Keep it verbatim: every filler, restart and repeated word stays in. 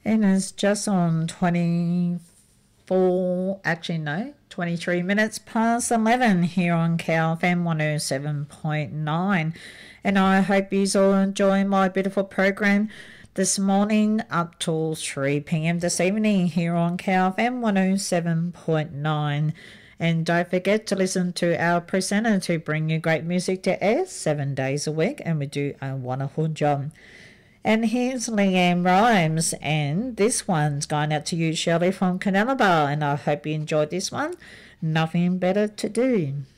And it's just on twenty-four, actually no, twenty-three minutes past eleven here on K L F M one oh seven point nine. And I hope you all enjoy my beautiful program this morning up till three p.m. this evening here on K L F M one oh seven point nine. And don't forget to listen to our presenter to bring you great music to air seven days a week, and we do a wonderful job. And here's Leanne Rhymes, and this one's going out to you, Shirley from Canelabar, and I hope you enjoyed this one. Nothing better to do.